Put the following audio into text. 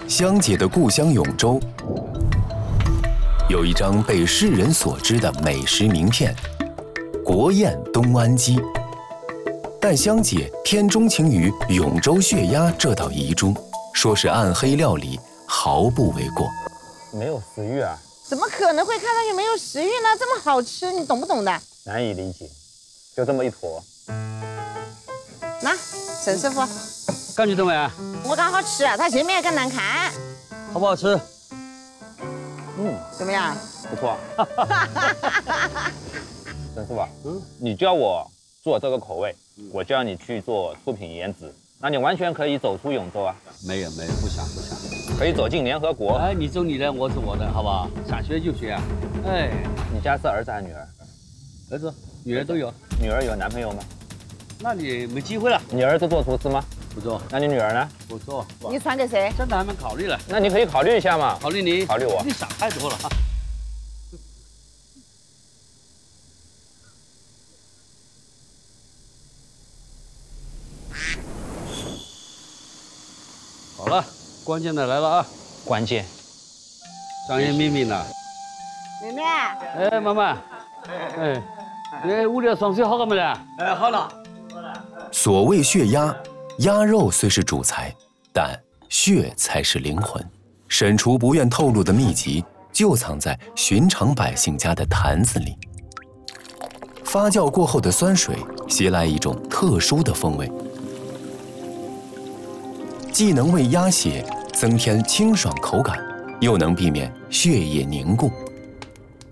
香姐的故乡永州，有一张被世人所知的美食名片——国宴东安鸡。但香姐偏钟情于永州血鸭这道遗珠，说是暗黑料理，毫不为过。 没有食欲啊？ 怎么可能会看上去没有食欲呢？这么好吃，你懂不懂的？ 难以理解，就这么一坨。 那沈师傅， 感觉怎么样？ 我刚好吃，它前面更难看， 好不好吃？ 怎么样？ 不错。沈师傅，你教我做这个口味，我教你去做出品颜值，那你完全可以走出永州啊。 没有，不想。 可以走进联合国。 哎，你走你的，我走我的，好不好？想学就学啊。哎， 你家是儿子还是女儿？ 儿子、女儿都有。 女儿有男朋友吗？ 那你没机会了。 你儿子做厨师吗？ 不做。 那你女儿呢？ 不做。 你传给谁？ 真的还没考虑了。 那你可以考虑一下嘛。 考虑你， 考虑我。 你想太多了。好了，关键的来了啊！ 关键。 商业秘密呢？ 妹妹。 哎，妈妈。哎，屋里的装修好了没得？ 哎，好了。 所谓血鸭，鸭肉虽是主材，但血才是灵魂。沈厨不愿透露的秘籍，就藏在寻常百姓家的坛子里。发酵过后的酸水携来一种特殊的风味，既能为鸭血增添清爽口感，又能避免血液凝固。